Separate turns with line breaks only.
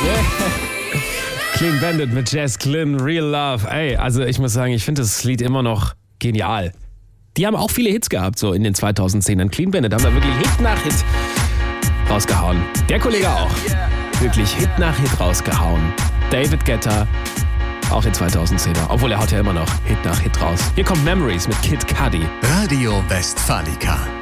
Clean Bandit mit Jess Glynn, Real Love. Ey, also ich muss sagen, ich finde das Lied immer noch genial. Die haben auch viele Hits gehabt, so in den 2010ern. Clean Bandit haben da wirklich Hit nach Hit rausgehauen. Der Kollege auch. Wirklich Hit nach Hit rausgehauen. David Guetta, auch den 2010er. Obwohl er haut ja immer noch Hit nach Hit raus. Hier kommt Memories mit Kid Cudi.
Radio Westfalica.